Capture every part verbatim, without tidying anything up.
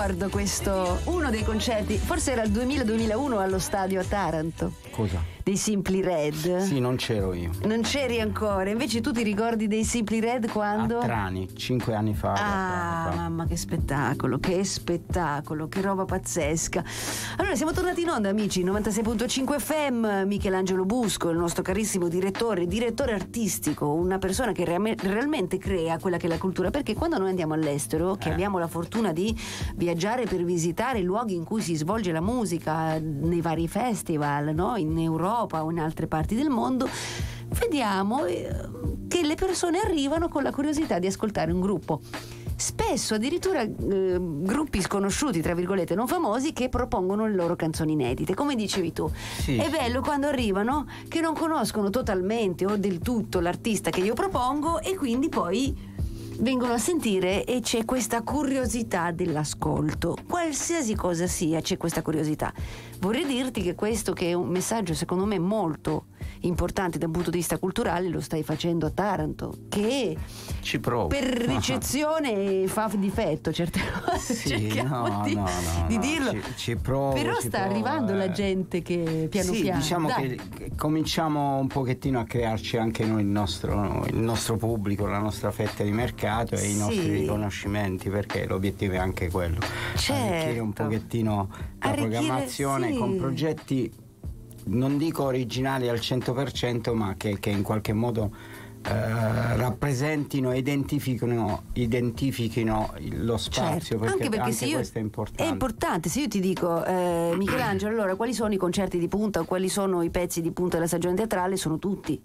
ricordo questo, uno dei concerti, forse era il duemila-duemilauno allo stadio a Taranto. Cosa? Dei Simply Red. Sì, non c'ero io. Non c'eri ancora, invece tu ti ricordi dei Simply Red quando? A Trani, cinque anni fa. Ah, fa. mamma, che spettacolo, che spettacolo, che roba pazzesca. Allora, siamo tornati in onda, amici, novantasei virgola cinque F M. Michelangelo Busco, il nostro carissimo direttore, direttore artistico, una persona che reame- realmente crea quella che è la cultura, perché quando noi andiamo all'estero, che eh. abbiamo la fortuna di viaggiare per visitare i luoghi in cui si svolge la musica, nei vari festival, no? In Europa o in altre parti del mondo, vediamo che le persone arrivano con la curiosità di ascoltare un gruppo, spesso addirittura eh, gruppi sconosciuti, tra virgolette, non famosi, che propongono le loro canzoni inedite, come dicevi tu. Sì. È bello quando arrivano che non conoscono totalmente o del tutto l'artista che io propongo e quindi poi vengono a sentire e c'è questa curiosità dell'ascolto, qualsiasi cosa sia, c'è questa curiosità. Vorrei dirti che questo, che è un messaggio secondo me molto importante da un punto di vista culturale, lo stai facendo a Taranto, che ci provo per ricezione fa difetto certe cose, sì, cerchiamo no, di, no, no, di no, dirlo, ci, ci provo, però ci sta provo, arrivando eh. la gente che piano sì, piano diciamo che, che cominciamo un pochettino a crearci anche noi il nostro, il nostro pubblico, la nostra fetta di mercato e sì. i nostri riconoscimenti, perché l'obiettivo è anche quello, certo. arricchire un pochettino la Arricchire, programmazione sì. con progetti non dico originali al cento per cento, ma che, che in qualche modo eh, rappresentino e identifichino, identifichino lo spazio, certo. perché anche perché anche se io, questo è importante. È importante, se io ti dico eh, Michelangelo, allora quali sono i concerti di punta o quali sono i pezzi di punta della stagione teatrale? Sono tutti.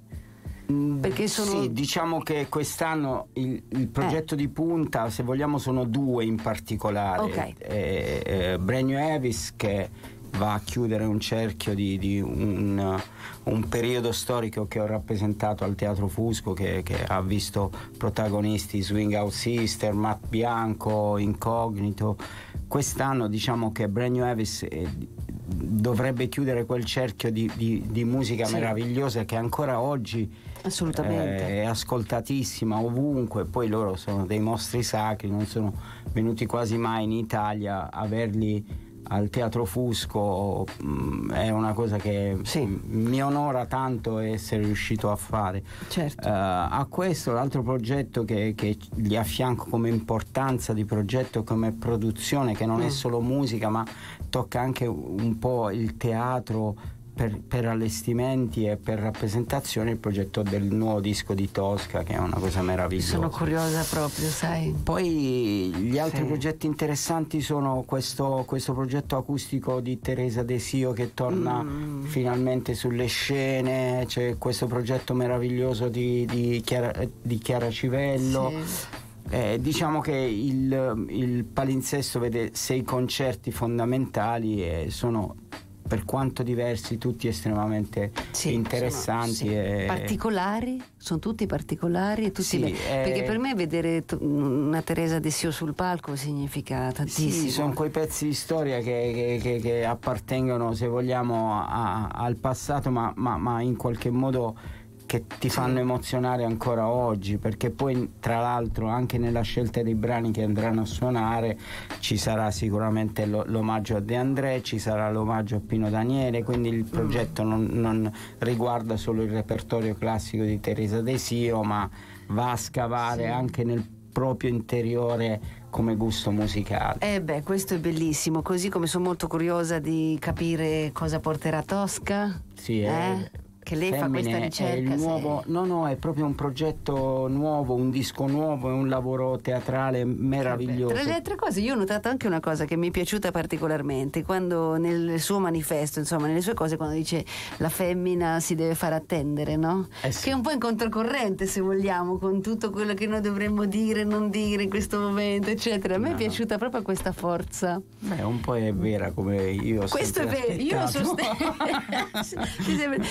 Perché sono... Sì, diciamo che quest'anno il, il progetto eh. di punta, se vogliamo, sono due in particolare. Okay. Eh, eh, Brand New Avis, che va a chiudere un cerchio di, di un, un periodo storico che ho rappresentato al Teatro Fusco, che, che ha visto protagonisti Swing Out Sister, Matt Bianco, Incognito. Quest'anno diciamo che Brand New Avis eh, dovrebbe chiudere quel cerchio di, di, di musica sì. meravigliosa che ancora oggi assolutamente eh, è ascoltatissima ovunque. Poi loro sono dei mostri sacri, non sono venuti quasi mai in Italia. Averli al Teatro Fusco mh, è una cosa che sì. mi onora tanto essere riuscito a fare. Certo. Uh, a questo l'altro progetto che, che gli affianco come importanza di progetto, come produzione, che non mm. è solo musica ma tocca anche un po' il teatro per, per allestimenti e per rappresentazioni, il progetto del nuovo disco di Tosca, che è una cosa meravigliosa. Sono curiosa proprio, sai. Poi gli altri sì. progetti interessanti sono questo, questo progetto acustico di Teresa De Sio che torna mm. finalmente sulle scene. C'è questo progetto meraviglioso di, di, Chiara, di Chiara Civello. Sì. Eh, diciamo che il, il palinsesto vede sei concerti fondamentali e sono, per quanto diversi, tutti estremamente sì, interessanti. Sono, sì. e... particolari, sono tutti particolari e tutti sì, be- eh... perché per me vedere t- una Teresa De Sio sul palco significa tantissimo. Sì, sono quei pezzi di storia che, che, che, che appartengono, se vogliamo, a, al passato, ma, ma, ma in qualche modo che ti fanno emozionare ancora oggi, perché poi tra l'altro anche nella scelta dei brani che andranno a suonare ci sarà sicuramente lo, l'omaggio a De André, ci sarà l'omaggio a Pino Daniele, quindi il progetto non, non riguarda solo il repertorio classico di Teresa De Sio, ma va a scavare sì. anche nel proprio interiore come gusto musicale. Eh beh, questo è bellissimo, così come sono molto curiosa di capire cosa porterà Tosca. Sì, eh? è... che lei fa questa ricerca. È il nuovo, no no è proprio un progetto nuovo, un disco nuovo, è un lavoro teatrale meraviglioso. Tra le altre cose io ho notato anche una cosa che mi è piaciuta particolarmente, quando nel suo manifesto, insomma nelle sue cose, quando dice la femmina si deve far attendere, no? Eh sì. Che è un po' in controcorrente, se vogliamo, con tutto quello che noi dovremmo dire, non dire in questo momento, eccetera. A me no, è piaciuta no. proprio questa forza. Beh, un po' è vera, come io ho questo è vero, io lo sostengo. E questo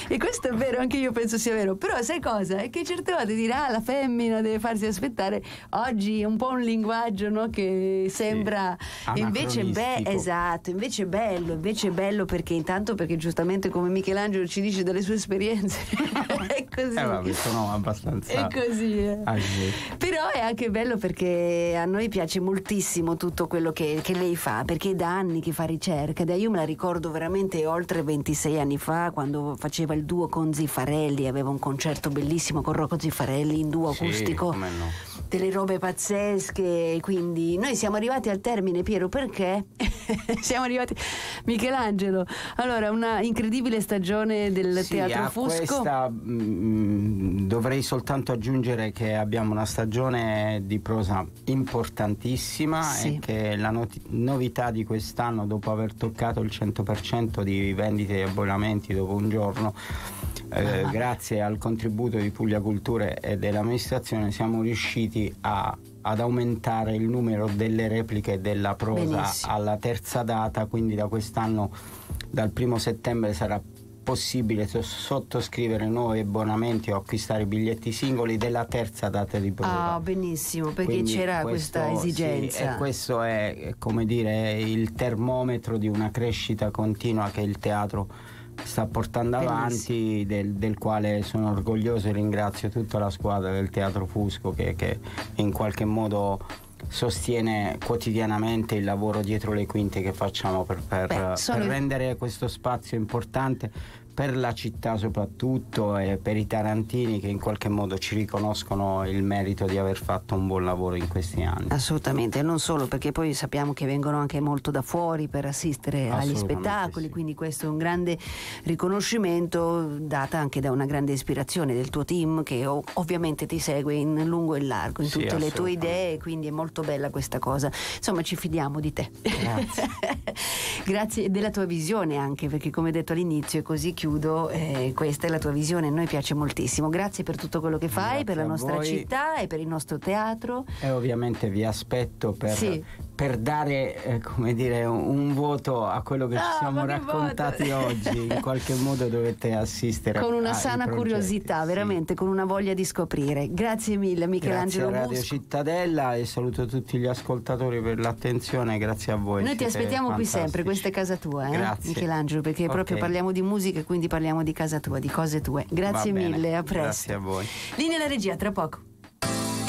È vero, anche io penso sia vero. Però sai cosa? È che certe volte dirà ah, la femmina deve farsi aspettare. Oggi è un po' un linguaggio, no, che sembra sì, invece beh, esatto, invece è bello, invece è bello perché intanto perché giustamente come Michelangelo ci dice delle sue esperienze. È così. Eh vabbè, sono abbastanza. È così. Eh. Ah, sì. Però è anche bello perché a noi piace moltissimo tutto quello che, che lei fa, perché è da anni che fa ricerca. Io me la ricordo veramente oltre ventisei anni fa, quando faceva il duo con Ziffarelli, aveva un concerto bellissimo con Rocco Ziffarelli in duo Sì, acustico, come no. delle robe pazzesche. Quindi noi siamo arrivati al termine, Piero, perché siamo arrivati Michelangelo. Allora, una incredibile stagione del Sì, Teatro a Fusco. Questa mh, dovrei soltanto aggiungere che abbiamo una stagione di prosa importantissima, Sì. e che la not- novità di quest'anno, dopo aver toccato il cento per cento di vendite e abbonamenti dopo un giorno, eh, Ah. grazie al contributo di Puglia Culture e dell'amministrazione siamo riusciti a ad aumentare il numero delle repliche della prosa Benissimo. alla terza data, quindi da quest'anno, dal primo settembre, sarà possibile so- sottoscrivere nuovi abbonamenti o acquistare biglietti singoli della terza data di prosa. Ah, benissimo, perché Quindi c'era questo, questa sì, esigenza. e questo è, come dire, il termometro di una crescita continua che il teatro sta portando Bellissimo. avanti, del, del quale sono orgoglioso e ringrazio tutta la squadra del Teatro Fusco che, che in qualche modo sostiene quotidianamente il lavoro dietro le quinte che facciamo per, per, Beh, sono- per rendere questo spazio importante per la città soprattutto, e per i tarantini che in qualche modo ci riconoscono il merito di aver fatto un buon lavoro in questi anni. Assolutamente, non solo perché poi sappiamo che vengono anche molto da fuori per assistere agli Assolutamente spettacoli, sì. quindi questo è un grande riconoscimento data anche da una grande ispirazione del tuo team che ov- ovviamente ti segue in lungo e largo in Sì, tutte le tue assolutamente. idee, quindi è molto bella questa cosa. Insomma, ci fidiamo di te. Grazie. Grazie della tua visione anche, perché come detto all'inizio e così chiudo, eh, questa è la tua visione, a noi piace moltissimo. Grazie per tutto quello che fai, Grazie per la a nostra voi. città e per il nostro teatro. E ovviamente vi aspetto per, Sì. per dare eh, come dire un, un voto a quello che No, ci siamo ma che raccontati voto? oggi. In qualche modo dovete assistere Con una ai sana progetti. curiosità, Sì. veramente, con una voglia di scoprire. Grazie mille Michelangelo Grazie a Radio Musco. Cittadella e saluto tutti gli ascoltatori per l'attenzione, grazie a voi. Noi ti siete aspettiamo qui fantastici. sempre, questa è casa tua, eh? Grazie. Michelangelo, perché Ok. proprio parliamo di musica e quindi parliamo di casa tua, di cose tue. Grazie Va bene. mille, a presto. Grazie a voi. Linea alla regia, tra poco.